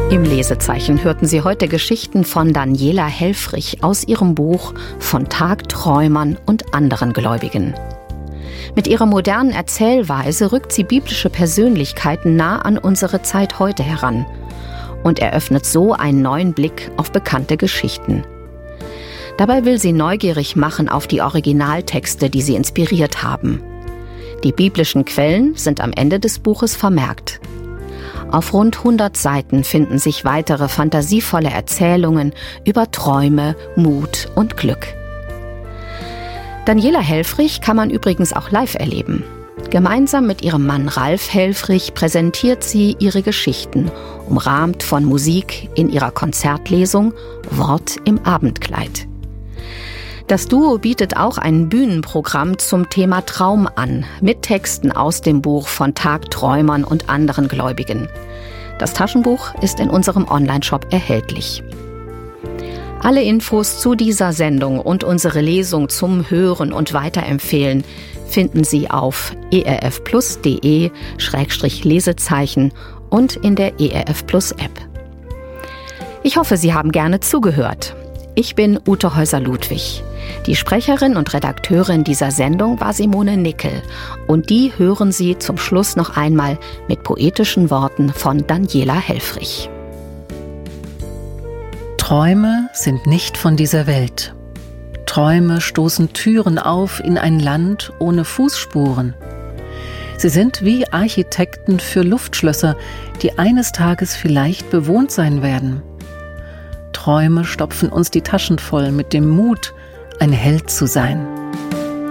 Im Lesezeichen hörten Sie heute Geschichten von Daniela Helfrich aus ihrem Buch »Von Tagträumern und anderen Gläubigen«. Mit ihrer modernen Erzählweise rückt sie biblische Persönlichkeiten nah an unsere Zeit heute heran und eröffnet so einen neuen Blick auf bekannte Geschichten. Dabei will sie neugierig machen auf die Originaltexte, die sie inspiriert haben. Die biblischen Quellen sind am Ende des Buches vermerkt. Auf rund 100 Seiten finden sich weitere fantasievolle Erzählungen über Träume, Mut und Glück. Daniela Helfrich kann man übrigens auch live erleben. Gemeinsam mit ihrem Mann Ralf Helfrich präsentiert sie ihre Geschichten, umrahmt von Musik in ihrer Konzertlesung Wort im Abendkleid. Das Duo bietet auch ein Bühnenprogramm zum Thema Traum an, mit Texten aus dem Buch Von Tagträumern und anderen Gläubigen. Das Taschenbuch ist in unserem Onlineshop erhältlich. Alle Infos zu dieser Sendung und unsere Lesung zum Hören und Weiterempfehlen finden Sie auf erfplus.de/Lesezeichen und in der ERF Plus App. Ich hoffe, Sie haben gerne zugehört. Ich bin Ute Häuser-Ludwig. Die Sprecherin und Redakteurin dieser Sendung war Simone Nickel und die hören Sie zum Schluss noch einmal mit poetischen Worten von Daniela Helfrich. Träume sind nicht von dieser Welt. Träume stoßen Türen auf in ein Land ohne Fußspuren. Sie sind wie Architekten für Luftschlösser, die eines Tages vielleicht bewohnt sein werden. Träume stopfen uns die Taschen voll mit dem Mut, ein Held zu sein.